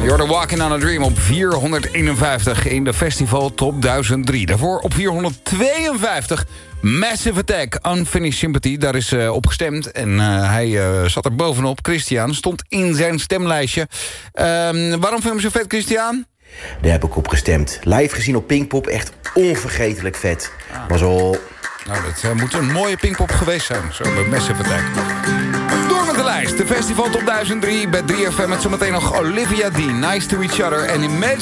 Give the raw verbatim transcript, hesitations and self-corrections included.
You're Walking on a Dream op vierhonderdeenenvijftig in de Festival Top duizend drie. Daarvoor op vierhonderdtweeënvijftig Massive Attack, Unfinished Sympathy. Daar is uh, op gestemd en uh, hij uh, zat er bovenop. Christian stond in zijn stemlijstje. Uh, waarom vind je hem zo vet, Christian? Daar heb ik op gestemd. Live gezien op Pinkpop, echt onvergetelijk vet. Ah. Was al... Nou, dat uh, moet een mooie Pinkpop geweest zijn. Zo met Massive Attack. Door met de lijst. De Festival Top duizend drie bij drie F M met zometeen nog Olivia Dean, Nice to Each Other en Imagine